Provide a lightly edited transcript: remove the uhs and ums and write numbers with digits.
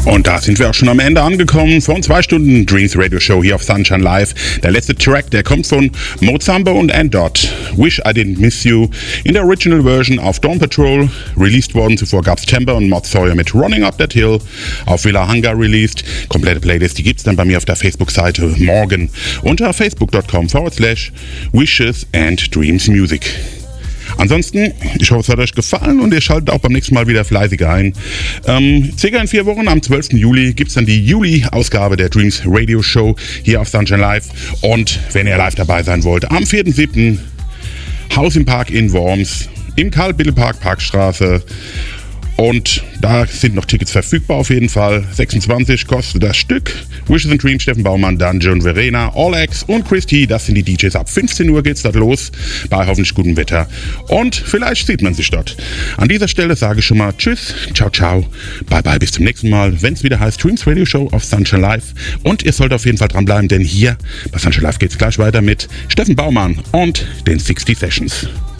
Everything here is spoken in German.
Und da sind wir auch schon am Ende angekommen von 2 Stunden Dreams Radio Show hier auf Sunshine Live. Der letzte Track, der kommt von Mozambo und N-Dot. Wish I Didn't Miss You in der Original Version auf Dawn Patrol. Released worden, zuvor gab's Chamber und Mod Sawyer mit Running Up That Hill. Auf Villa Hunger released. Komplette Playlist, die gibt's dann bei mir auf der Facebook-Seite morgen unter facebook.com/Wishes and Dreams Music. Ansonsten, ich hoffe, es hat euch gefallen und ihr schaltet auch beim nächsten Mal wieder fleißig ein. Circa in 4 Wochen, am 12. Juli, gibt es dann die Juli-Ausgabe der Dreams Radio Show hier auf Sunshine Live. Und wenn ihr live dabei sein wollt, am 4.7. Haus im Park in Worms, im Karl-Biddle-Park, Parkstraße. Und da sind noch Tickets verfügbar auf jeden Fall. 26 kostet das Stück. Wishes and Dreams, Steffen Baumann, Dungeon, Verena, All X und Chris T. Das sind die DJs. Ab 15 Uhr geht's dort los. Bei hoffentlich gutem Wetter. Und vielleicht sieht man sich dort. An dieser Stelle sage ich schon mal Tschüss, ciao, ciao. Bye, bye, bis zum nächsten Mal. Wenn es wieder heißt Dreams Radio Show auf Sunshine Live. Und ihr sollt auf jeden Fall dranbleiben, denn hier bei Sunshine Live geht's gleich weiter mit Steffen Baumann und den 60 Sessions.